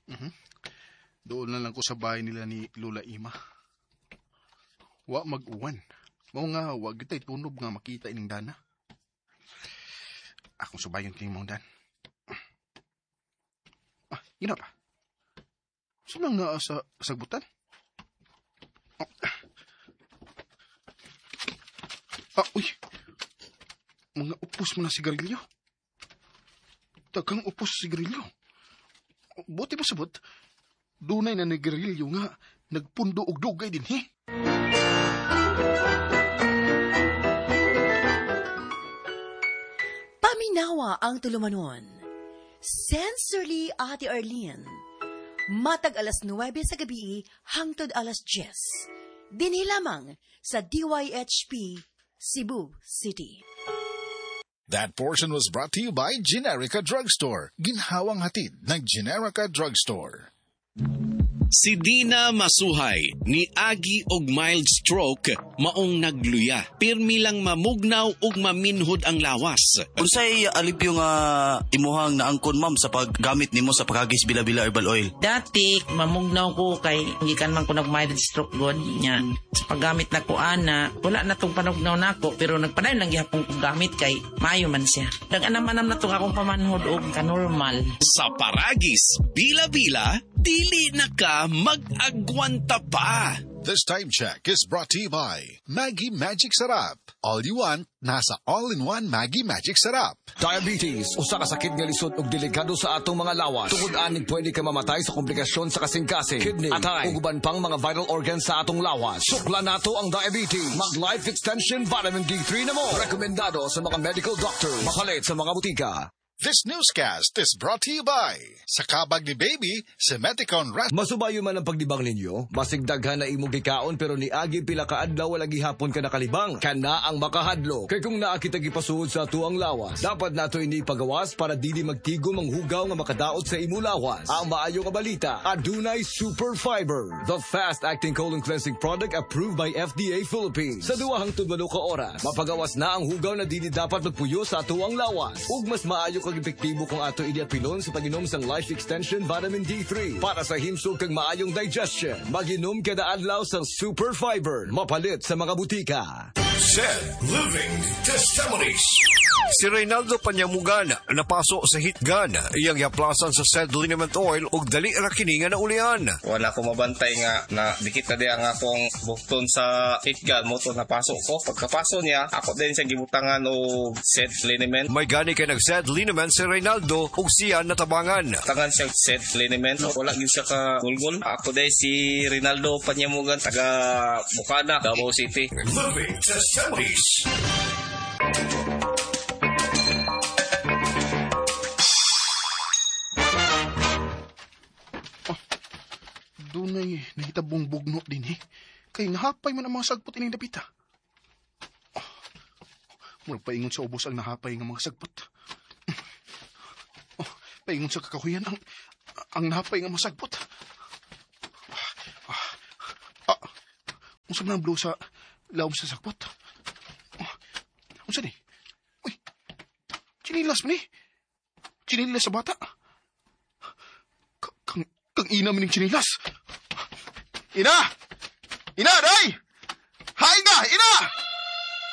Mhm. Doon na lang ko sa bahay nila ni Lola Ima. Wa mag-uwan. Mao nga, wag kita'y tunob nga makita ining dana. Akong subayon kini mong dan. Ina pa. Sumang na sa sagbutan? Uy. Mga upos mo na sigarilyo. Tagang upos sigarilyo. Buti mo sabot, dunay na nigarilyo nga nagpundo og dugay din, he? Paminawa ang tulumanon. Sensorily, Ate Arlene. Matag alas 9 sa gabi hangtod alas 10. Dinhi lamang sa DYHP, Cebu City. That portion was brought to you by Generica Drugstore. Ginhawang hatid ng Generica Drugstore. Si Dina Masuhay ni agi og mild stroke maong nagluya. Pirmi lang mamugnaw ug maminhod ang lawas. Unsay alipyo nga imuhang naangkon ma'am sa paggamit nimo sa pagagis bila-bila herbal oil? Dati mamugnaw ko kay gikan man ko nag mild stroke god nya. Sa paggamit na ko ana, wala na tong panugnaw nako pero nagpadayon lang gyapon ko gamit kay maayo man siya. Daganam-anam na tong akong pamanhod og kanormal. Sa paragis bila-bila dili na ka mag-agwanta pa. This time check is brought to you by Maggie Magic Sarap. All you want, nasa all-in-one Maggie Magic Sarap. Diabetes, usa ka sakit nga lisod ug delikado sa atong mga lawas. Tungod aning pwede ka mamatay sa komplikasyon sa kasing-kasing, kidney, atay, ug uban pang mga vital organs sa atong lawas. Sukla nato ang diabetes. Mag Life Extension Vitamin D3 na mo. Rekomendado sa mga medical doctor. Mapalit sa mga butika. This newscast is brought to you by sa kabag ni Baby, Semeticon Rat. Masubayo man ang pagdibang ninyo, basig daghan na imong gikaon pero ni agi pila ka adlaw wala gihapon ka nakalibang. Kana ang makahadlo. Kay kung naa kita gipasuod sa tuang lawas, dapat nato ini pagawas para dili magtigom ang hugaw nga makadaot sa imo lawas. Ang maayo nga balita, adunay Super Fiber, the fast-acting colon cleansing product approved by FDA Philippines. Sa 2 hangtod 8 ka oras, mapagawas na ang hugaw na dili dapat magpuyo sa tuang lawas. Ug mas maayo ka epektibo kung ato idiapilon sa pag-inom sang Life Extension Vitamin D3 para sa himsog kag maayong digestion. Mag-inom kada adlaw sang Super Fiber, mapalit sa mga butika. Zed Living Testimonies. Si Reynaldo Panyamugan napaso sa hitgan iyang yaplasan sa Zed Liniment Oil ug dali ra kini nga naulian. Wala ko mabantay nga na dikit na di ang akong bukton sa hitgan mo to napasok ko. Pagkapaso niya, ako din siya gibutangan og Zed Liniment. May gani kay nag Zed Liniment si Reynaldo ug siya natabangan. Tangan siya Zed Liniment. Wala gyud siya ka gulgol. Ako din si Reynaldo Panyamugan taga Bukana, Davao City. Living Testimonies. Dunay nahitabong bugno din, he. Kay nahapay man ang mga sagpot ining dapita. Murag paingon sa ubos ang nahapay ng mga sagpot. Paingon sa kakahuyan ang nahapay ng mga sagpot. Unsa man ang blow sa laom sa sagpot? Unsa ni? Uy, chinilas mo ni? Chinilas sa bata? Kang ina mo ning chinilas? Ina! Ina, day! Hay nga, ina!